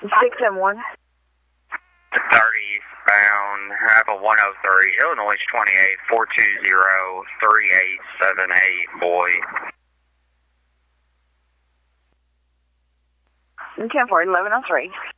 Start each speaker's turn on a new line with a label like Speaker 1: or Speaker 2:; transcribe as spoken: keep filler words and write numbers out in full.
Speaker 1: six seven one.
Speaker 2: thirty eastbound, have a one oh three, Illinois twenty-eight, four two zero, three eight seven eight, boy.
Speaker 1: ten four, eleven oh three.